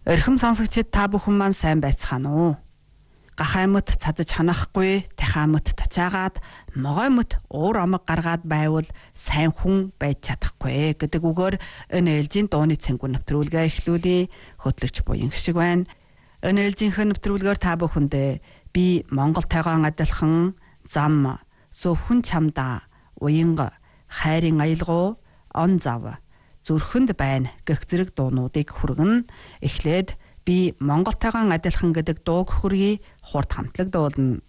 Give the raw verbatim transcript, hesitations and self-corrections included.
Орхим сонсогчид та бүхэн маань сайн байцгаана уу? Гахаймт цадаж ханахгүй, тахаймт тацаагаад, могоймт уур амаг гаргаад байвал сайн хүн байж чадахгүй гэдэг үгээр энэ ээлжийн дууны цэнгүү нэвтрүүлгээ эхлүүлээ. Хөтлөгч буян шиг байна. Энэ ээлжийнхэн нэвтрүүлгээр та бүхэндээ би Монголтойгоо адилхан зам, зөвхөн чамдаа, уянга, хайрын аялгау, он зав, зүрхэнд байна гэх зэрэг дуунуудыг хүргэн эхлээд би Монголтойгоо адилхан гэдэг дууг хүргий хурд хамтлаг дуулна.